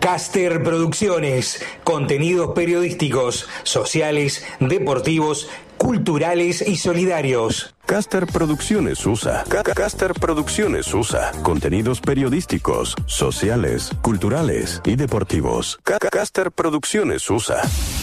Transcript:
Caster Producciones, contenidos periodísticos, sociales, deportivos, culturales y solidarios. Caster Producciones USA. Caster Producciones USA. Contenidos periodísticos, sociales, culturales y deportivos. Caster Producciones USA.